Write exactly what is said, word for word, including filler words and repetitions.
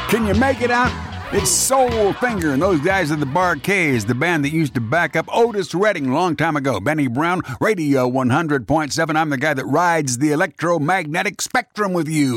Can you make it out? It's Soul Finger and those guys at the Bar-Kays, the band that used to back up Otis Redding a long time ago. Benny Brown, Radio one hundred point seven. I'm the guy that rides the electromagnetic spectrum with you.